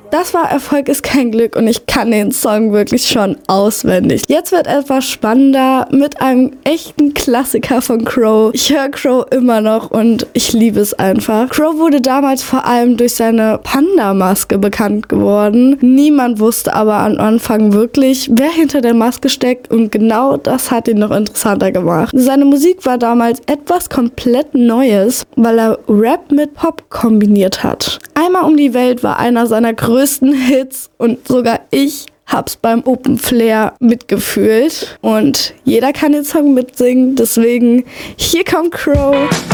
Das war Erfolg ist kein Glück und ich kann den Song wirklich schon auswendig. Jetzt wird etwas spannender mit einem echten Klassiker von Crow. Ich höre Crow immer noch und ich liebe es einfach. Crow wurde damals vor allem durch seine Panda-Maske bekannt geworden. Niemand wusste aber am Anfang wirklich, wer hinter der Maske steckt, und genau das hat ihn noch interessanter gemacht. Seine Musik war damals etwas komplett Neues, weil er Rap mit Pop kombiniert hat. Einmal um die Welt war einer seiner größten Hits und sogar ich hab's beim Open Flair mitgefühlt und jeder kann den Song mitsingen, deswegen hier kommt Crow.